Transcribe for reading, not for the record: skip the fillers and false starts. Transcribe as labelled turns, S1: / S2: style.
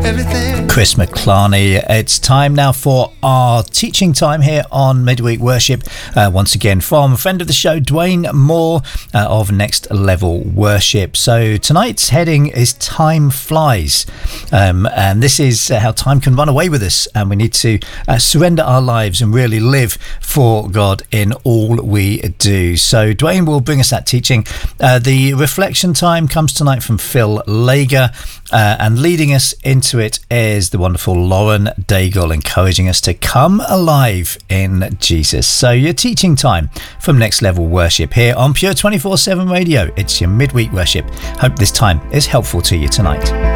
S1: Chris McClarney. It's time now for our teaching time here on Midweek Worship. Once again from a friend of the show, Dwayne Moore of Next Level Worship. So tonight's heading is Time Flies. And this is how time can run away with us. And we need to surrender our lives and really live for God in all we do. So Dwayne will bring us that teaching. The reflection time comes tonight from Phil Lager. And leading us into it is the wonderful Lauren Daigle, encouraging us to come alive in Jesus. So your teaching time from Next Level Worship here on Pure 24/7 Radio. It's your midweek worship. Hope this time is helpful to you tonight.